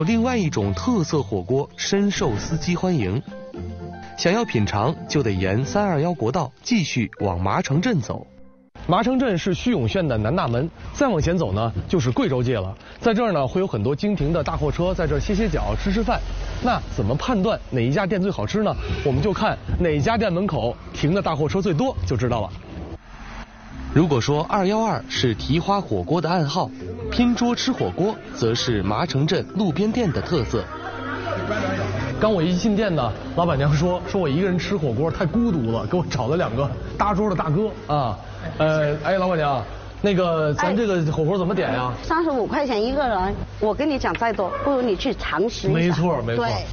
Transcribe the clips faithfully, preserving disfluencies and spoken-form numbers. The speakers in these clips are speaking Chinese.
另外一种特色火锅深受司机欢迎，想要品尝就得沿三二幺国道继续往麻城镇走。麻城镇是叙永县的南大门，再往前走呢就是贵州界了。在这儿呢会有很多经停的大货车在这儿歇歇脚、吃吃饭。那怎么判断哪一家店最好吃呢？我们就看哪家店门口停的大货车最多就知道了。如果说二幺二是蹄花火锅的暗号，拼桌吃火锅则是麻城镇路边店的特色。刚我一进店呢，老板娘说说我一个人吃火锅太孤独了，给我找了两个搭桌的大哥啊。呃，哎，老板娘，那个咱这个火锅怎么点呀？ 三十五块钱一个人，我跟你讲再多，不如你去尝试一下。 没错，没错。 对。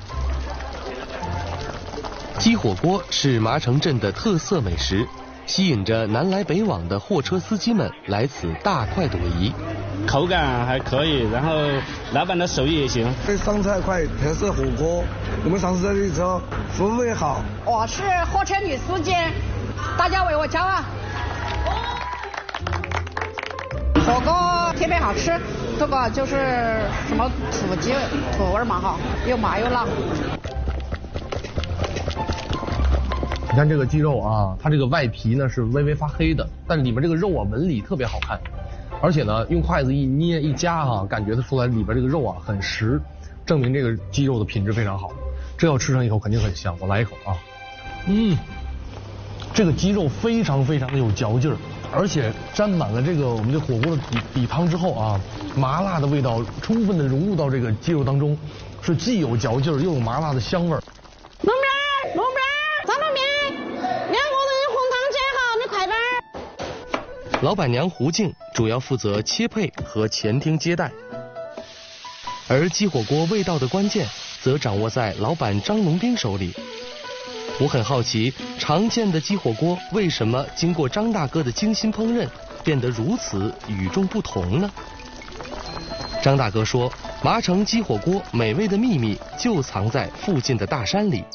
鸡火锅是麻城镇的特色美食，吸引着南来北往的货车司机们来此大快朵颐。 口感还可以，然后老板的手艺也行。 这上菜快，特色火锅，我们上次在这里吃，服务也好。 我是货车女司机，大家为我骄傲。火锅特别好吃，这个就是什么土鸡土味嘛哈，又麻又辣。 你看这个鸡肉啊，它这个外皮呢是微微发黑的，但里面这个肉啊纹理特别好看，而且呢用筷子一捏一夹哈、啊，感觉得出来里边这个肉啊很实，证明这个鸡肉的品质非常好。这要吃上一口肯定很香，我来一口啊。嗯，这个鸡肉非常非常的有嚼劲儿，而且沾满了这个我们这火锅的底底汤之后啊，麻辣的味道充分的融入到这个鸡肉当中，是既有嚼劲儿又有麻辣的香味儿。 龙边，龙边，咱们面，两个人红汤煎好，你快点儿。 老板娘胡静主要负责切配和前厅接待，而鸡火锅味道的关键则掌握在老板张龙斌手里。我很好奇，常见的鸡火锅为什么经过张大哥的精心烹饪，变得如此与众不同呢？张大哥说，麻城鸡火锅美味的秘密就藏在附近的大山里。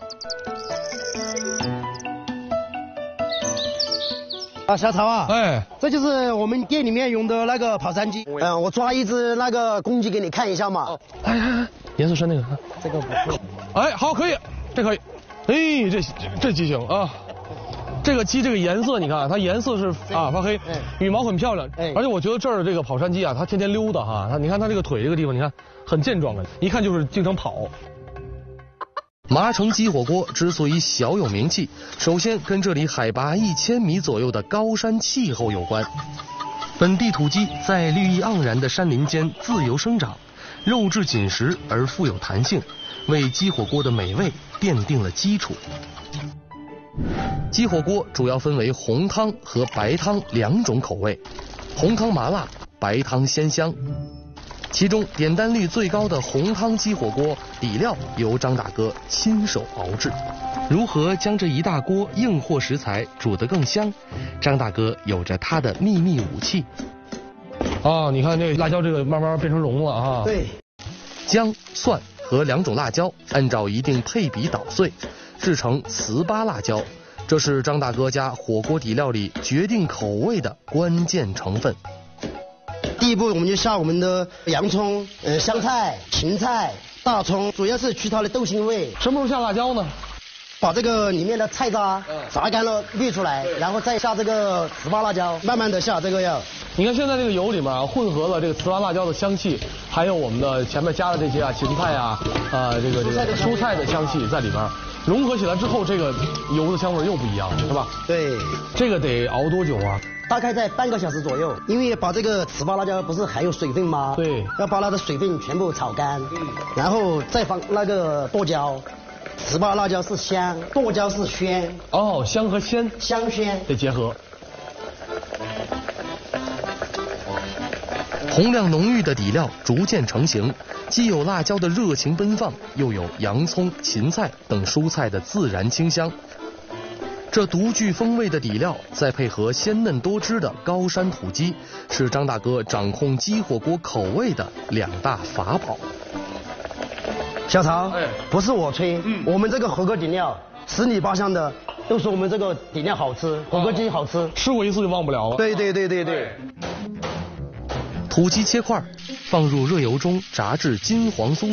啊，小曹啊， 哎， 这就是我们店里面用的那个跑山鸡。嗯、呃，我抓一只那个公鸡给你看一下嘛。 哎哎哎，颜色深那个， 这个不错。 哎，好，可以，这可以。哎，这这这鸡行啊！这个鸡这个颜色，你看它颜色是啊发黑，羽毛很漂亮，而且我觉得这儿的这个跑山鸡啊，它天天溜达哈，它你看它这个腿这个地方，你看很健壮的，一看就是经常跑。麻城鸡火锅之所以小有名气，首先跟这里海拔一千米左右的高山气候有关。本地土鸡在绿意盎然的山林间自由生长，肉质紧实而富有弹性，为鸡火锅的美味奠定了基础。鸡火锅主要分为红汤和白汤两种口味，红汤麻辣，白汤鲜香。其中点单率最高的红汤鸡火锅底料由张大哥亲手熬制。如何将这一大锅硬货食材煮得更香，张大哥有着他的秘密武器。啊，你看这辣椒这个慢慢变成蓉了啊。 对， 姜、蒜和两种辣椒按照一定配比捣碎，制成糍粑辣椒，这是张大哥家火锅底料里决定口味的关键成分。 第一步我们就下我们的洋葱、呃香菜、芹菜、大葱，主要是去它的豆腥味。 什么时候下辣椒呢？ 把这个里面的菜渣炸干了滤出来，然后再下这个糍粑辣椒，慢慢的下这个要。 你看现在这个油里面啊，混合了这个糍粑辣椒的香气，还有我们的前面加的这些啊芹菜啊啊、呃、这个这个蔬菜的香气在里面融合起来之后，这个油的香味又不一样了，是吧？ 对， 这个得熬多久啊？ 大概在半个小时左右，因为把这个糍粑辣椒不是含有水分吗？ 对， 要把它的水分全部炒干，然后再放那个剁椒。糍粑辣椒是香，剁椒是鲜。 哦，香和鲜， 香鲜得结合。红亮浓郁的底料逐渐成型，既有辣椒的热情奔放，又有洋葱、芹菜等蔬菜的自然清香。这独具风味的底料，再配合鲜嫩多汁的高山土鸡，是张大哥掌控鸡火锅口味的两大法宝。 小曹，哎，不是我吹，嗯，我们这个火锅底料十里八乡的都说我们这个底料好吃，火锅鸡好吃， 吃过一次就忘不了了。 对对对对对。 土鸡切块，放入热油中炸至金黄酥